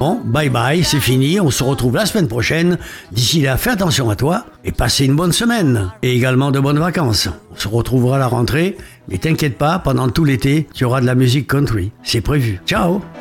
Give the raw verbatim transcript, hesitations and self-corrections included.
Bon, bye bye, c'est fini, on se retrouve la semaine prochaine. D'ici là, fais attention à toi et passez une bonne semaine. Et également de bonnes vacances. On se retrouvera à la rentrée, mais t'inquiète pas, pendant tout l'été, tu auras de la musique country. C'est prévu. Ciao!